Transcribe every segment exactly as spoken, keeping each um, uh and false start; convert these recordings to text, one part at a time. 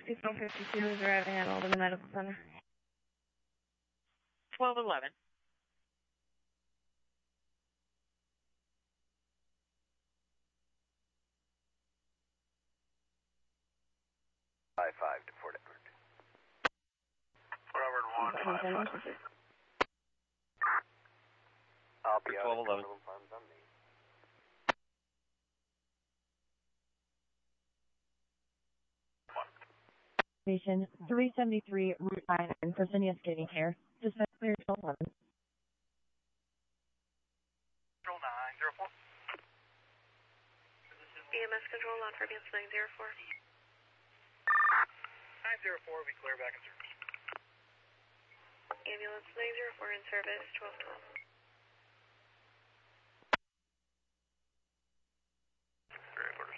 sixty-four fifty-two is arriving at Albany Medical Center. twelve eleven. five five to Fort Edward. Robert one five five. I'll be out twelve at eleven. Cumberland Farms on me. Station three seventy-three, Route nine, in Fresenius Kidney Care. Dispatch clear twelve eleven. Control nine zero four. E M S control on for ambulance nine zero four. nine zero four, we clear back in service. Ambulance nine zero four in service, twelve twelve. Three quarters.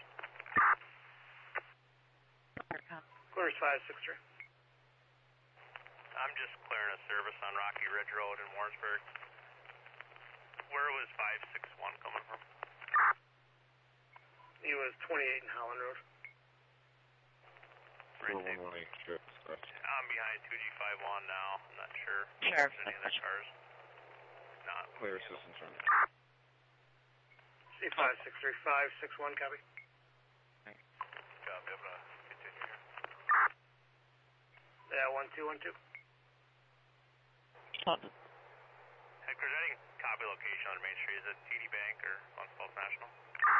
Quarters five six three. I'm just clearing a service on Rocky Ridge Road in Warrensburg. Where was five six one coming from? He was twenty-eight in Holland Road. Right there. I'm behind two G five one now. I'm not sure. Sheriff. If any of the cars. Not. Clear assistance run. C five six three five six one, copy. Copy, I'm gonna continue here. Yeah, one two one two. Stop. Headquarters, I didn't copy location on Main Street. Is it T D Bank or One Gulf National?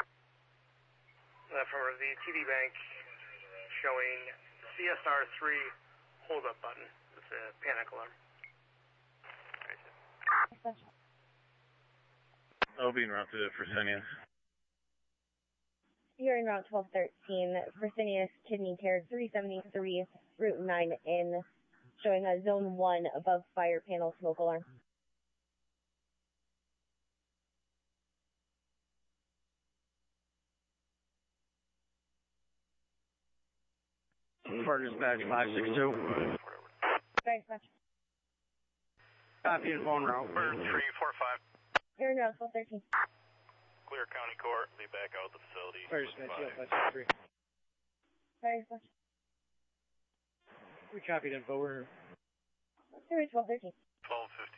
Uh, from the T D Bank showing C S R three hold up button. It's a panic alarm. I'll be en route to Fresenius. You're en route twelve thirteen, Fresenius Kidney Care three seventy-three, Route nine in, showing a zone one above fire panel smoke alarm. Partners badge five six two. Very much. Copy and phone route. Bird three four five. You're en route twelve thirteen. Clear County Court. Leave back out the facility. Fire dispatch, yeah, five six three. Very much. We copied info. We're You're twelve thirteen. twelve fifty.